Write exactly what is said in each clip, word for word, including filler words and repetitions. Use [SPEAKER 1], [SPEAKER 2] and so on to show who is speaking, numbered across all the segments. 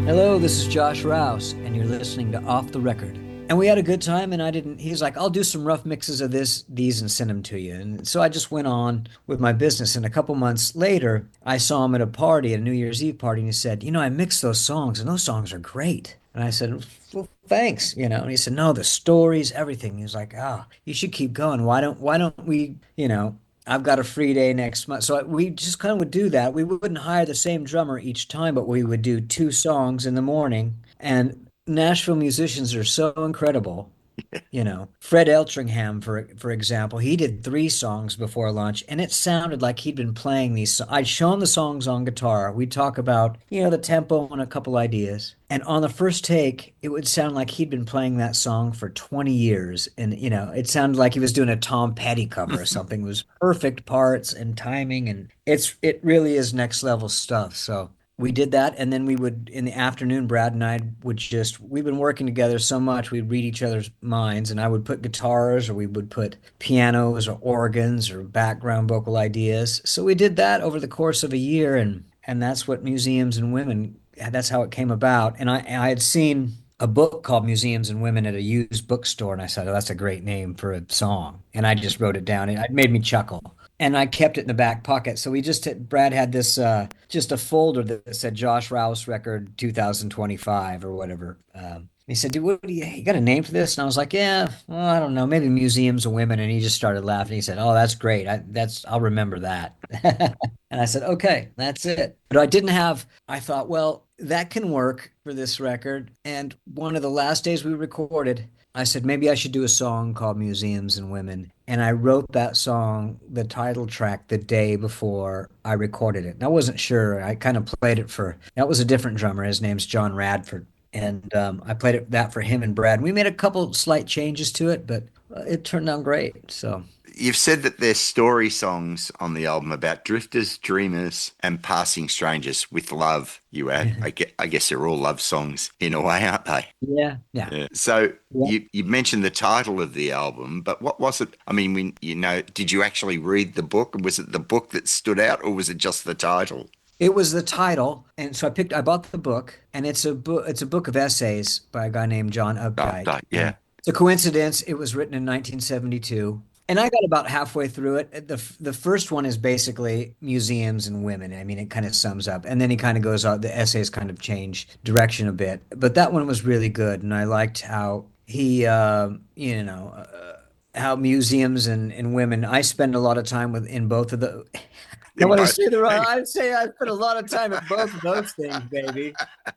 [SPEAKER 1] Hello, this is Josh Rouse, and you're listening to Off the Record. And we had a good time, and I didn't. He's like, I'll do some rough mixes of this, these, and send them to you. And so I just went on with my business. And a couple months later, I saw him at a party, at a New Year's Eve party, and he said, "You know, I mixed those songs, and those songs are great." And I said, "Well, thanks." You know, and he said, "No, the stories, everything." He was like, "Oh, you should keep going. Why don't, why don't we, you know?" I've got a free day next month. So we just kind of would do that. We wouldn't hire the same drummer each time, but we would do two songs in the morning. And Nashville musicians are so incredible. You know, Fred Eltringham, for for example, he did three songs before lunch, and it sounded like he'd been playing these. so- I'd show him the songs on guitar. We'd talk about, you know, the tempo and a couple ideas. And on the first take, it would sound like he'd been playing that song for twenty years. And, you know, it sounded like he was doing a Tom Petty cover or something. It was perfect parts and timing, and it's it really is next level stuff. So we did that, and then we would in the afternoon, Brad and I would just we've been working together so much, we'd read each other's minds, and I would put guitars or we would put pianos or organs or background vocal ideas. So we did that over the course of a year, and and that's what Museums and Women, that's how it came about. And I I had seen a book called Museums and Women at a used bookstore, and I said, "Oh, that's a great name for a song." And I just wrote it down. It, it made me chuckle, and I kept it in the back pocket. So we just Brad had this uh, just a folder that said Josh Rouse record two thousand twenty-five or whatever. Um, he said, "Dude, what do you, you got a name for this?" And I was like, "Yeah, well, I don't know, maybe Museums of Women." And he just started laughing. He said, "Oh, that's great. I, that's I'll remember that." And I said, "Okay, that's it." But I didn't have. I thought, well, that can work for this record. And one of the last days we recorded, I said, maybe I should do a song called Museums and Women. And I wrote that song, the title track, the day before I recorded it. And I wasn't sure. I kind of played it for, that was a different drummer. His name's John Radford. And um, I played it that for him and Brad. We made a couple slight changes to it, but uh, it turned out great. So
[SPEAKER 2] You've said that there's story songs on the album about drifters, dreamers, and passing strangers with love. You add, I guess, I guess they're all love songs in a way, aren't they?
[SPEAKER 1] yeah, yeah.
[SPEAKER 2] Yeah. So
[SPEAKER 1] Yeah.
[SPEAKER 2] you you mentioned the title of the album, but what was it? I mean, when you know, did you actually read the book? Was it the book that stood out, or was it just the title?
[SPEAKER 1] It was the title, and so I picked. I bought the book, and it's a book. It's a book of essays by a guy named John
[SPEAKER 2] Oh,
[SPEAKER 1] Updike.
[SPEAKER 2] that-
[SPEAKER 1] And
[SPEAKER 2] yeah.
[SPEAKER 1] it's a coincidence. It was written in nineteen seventy-two, and I got about halfway through it. the The first one is basically museums and women. I mean, it kind of sums up, and then he kind of goes out. The essays kind of change direction a bit, but that one was really good, and I liked how he, uh, you know. Uh, how museums and, and women, I spend a lot of time with in both of the I
[SPEAKER 2] In
[SPEAKER 1] want to
[SPEAKER 2] both.
[SPEAKER 1] say the wrong. I'd say I spent a lot of time at both of those things, baby.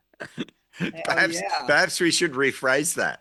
[SPEAKER 1] Hell
[SPEAKER 2] Perhaps
[SPEAKER 1] yeah.
[SPEAKER 2] perhaps we should rephrase that.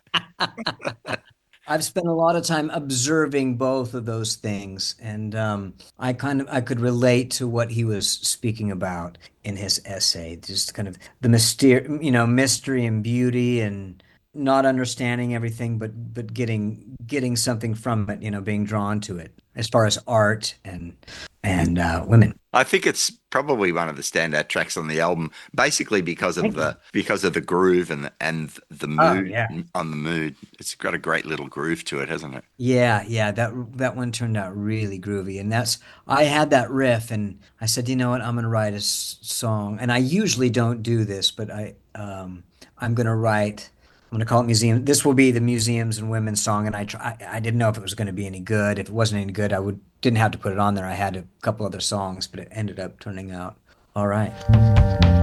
[SPEAKER 1] I've spent a lot of time observing both of those things, and um, I kind of I could relate to what he was speaking about in his essay, just kind of the mystery, you know, mystery and beauty, and not understanding everything, but but getting getting something from it, you know, being drawn to it, as far as art and and uh, women.
[SPEAKER 2] I think it's probably one of the standout tracks on the album, basically because of
[SPEAKER 1] Thank you.
[SPEAKER 2] the because of the groove and and the
[SPEAKER 1] Oh
[SPEAKER 2] mood
[SPEAKER 1] yeah.
[SPEAKER 2] on the mood. It's got a great little groove to it, hasn't it?
[SPEAKER 1] Yeah, yeah, that that one turned out really groovy, and that's I had that riff, and I said, you know what, I'm gonna write a s- song, and I usually don't do this, but I um I'm gonna write. I'm gonna call it museum. This will be the museums and women's song, and I try. I, I didn't know if it was gonna be any good. If it wasn't any good, I would didn't have to put it on there. I had a couple other songs, but it ended up turning out all right.